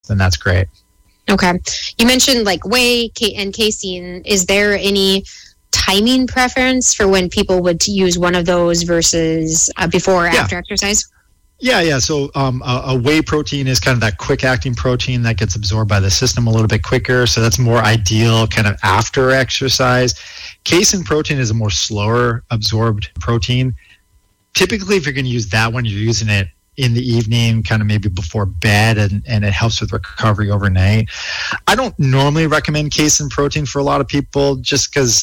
then that's great. Okay. You mentioned like whey and casein. Is there any timing preference for when people would use one of those versus before or after exercise? Yeah. So a whey protein is kind of that quick-acting protein that gets absorbed by the system a little bit quicker. So that's more ideal kind of after exercise. Casein protein is a more slower absorbed protein. Typically, if you're going to use that one, you're using it in the evening, kind of maybe before bed, and it helps with recovery overnight. I don't normally recommend casein protein for a lot of people just because,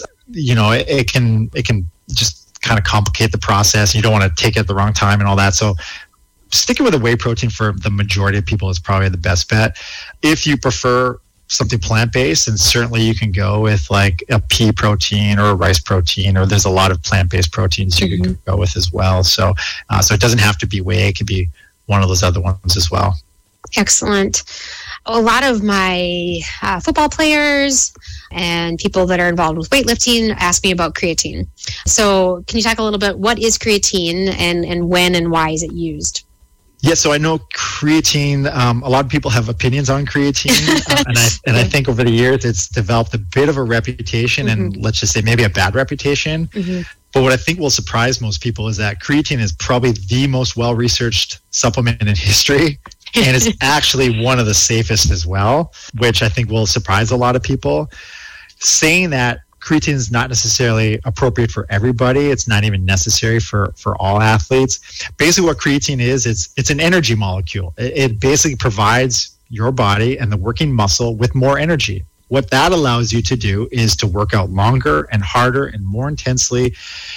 it can just kind of complicate the process. You don't want to take it at the wrong time and all that. So sticking with a whey protein for the majority of people is probably the best bet. If you prefer something plant-based, and certainly you can go with like a pea protein or a rice protein, or there's a lot of plant-based proteins you can go with as well. So it doesn't have to be whey. It could be one of those other ones as well. Excellent. A lot of my football players and people that are involved with weightlifting ask me about creatine. So can you talk a little bit, what is creatine and when and why is it used? Yeah, so I know creatine, a lot of people have opinions on creatine, and I think over the years it's developed a bit of a reputation, and let's just say maybe a bad reputation. But what I think will surprise most people is that creatine is probably the most well-researched supplement in history, and it's actually one of the safest as well, which I think will surprise a lot of people. Saying that creatine is not necessarily appropriate for everybody. It's not even necessary for all athletes. Basically what creatine is, it's an energy molecule. It basically provides your body and the working muscle with more energy. What that allows you to do is to work out longer and harder and more intensely.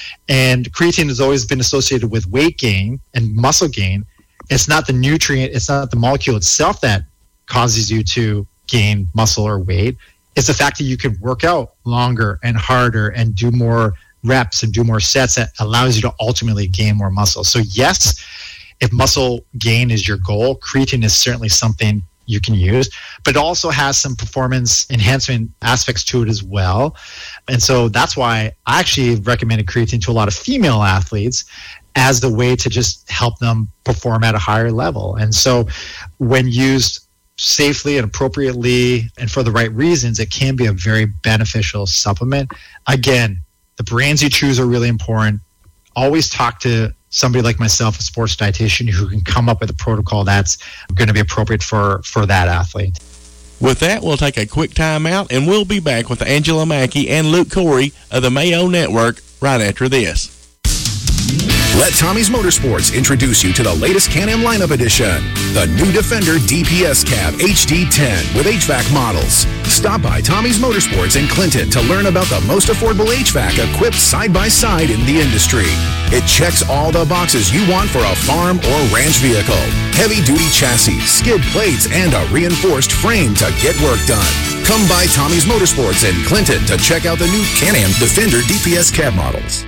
And creatine has always been associated with weight gain and muscle gain. It's not the nutrient, it's not the molecule itself that causes you to gain muscle or weight. It's the fact that you can work out longer and harder and do more reps and do more sets that allows you to ultimately gain more muscle. So yes, if muscle gain is your goal, creatine is certainly something you can use, but it also has some performance enhancement aspects to it as well. And so that's why I actually recommended creatine to a lot of female athletes as the way to just help them perform at a higher level. And so when used safely and appropriately and for the right reasons, it can be a very beneficial supplement. Again, the brands you choose are really important. Always talk to somebody like myself, a sports dietitian, who can come up with a protocol that's going to be appropriate for that athlete. With that, we'll take a quick time out, and we'll be back with Angela Mackey and Luke Corey of the Mayo Network right after this. Let Tommy's Motorsports introduce you to the latest Can-Am lineup edition, the new Defender DPS Cab HD10 with HVAC models. Stop by Tommy's Motorsports in Clinton to learn about the most affordable HVAC equipped side-by-side in the industry. It checks all the boxes you want for a farm or ranch vehicle. Heavy-duty chassis, skid plates, and a reinforced frame to get work done. Come by Tommy's Motorsports in Clinton to check out the new Can-Am Defender DPS Cab models.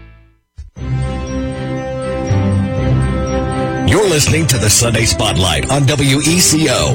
You're listening to the Sunday Spotlight on WECO.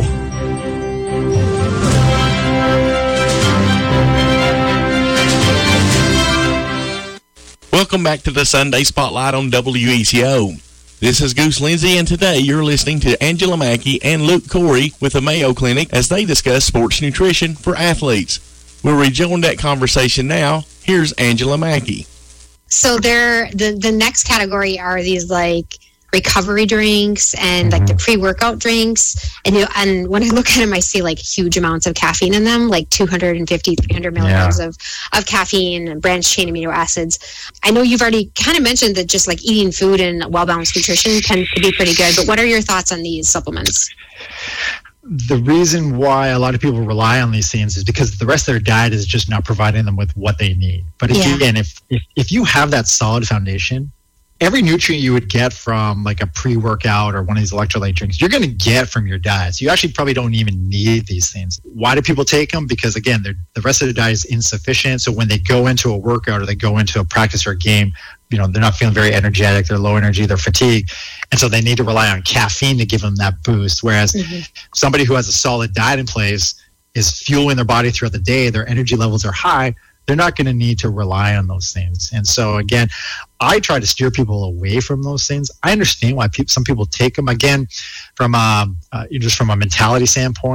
Welcome back to the Sunday Spotlight on WECO. This is Goose Lindsay, and today you're listening to Angela Mackey and Luke Corey with the Mayo Clinic as they discuss sports nutrition for athletes. We'll rejoin that conversation now. Here's Angela Mackey. So the next category are these like recovery drinks and like the pre-workout drinks, and when I look at them I see like huge amounts of caffeine in them, like 250 300 milligrams of caffeine and branched chain amino acids. I know you've already kind of mentioned that just like eating food and well-balanced nutrition tends to be pretty good, but what are your thoughts on these supplements? The reason why a lot of people rely on these things is because the rest of their diet is just not providing them with what they need. But if you have that solid foundation, every nutrient you would get from like a pre-workout or one of these electrolyte drinks, you're going to get from your diet. So you actually probably don't even need these things. Why do people take them? Because again, the rest of their diet is insufficient. So when they go into a workout or they go into a practice or a game, they're not feeling very energetic, they're low energy, they're fatigued. And so they need to rely on caffeine to give them that boost. Whereas somebody who has a solid diet in place is fueling their body throughout the day, their energy levels are high, they're not going to need to rely on those things. And so, again, I try to steer people away from those things. I understand why some people take them, again, from just from a mentality standpoint.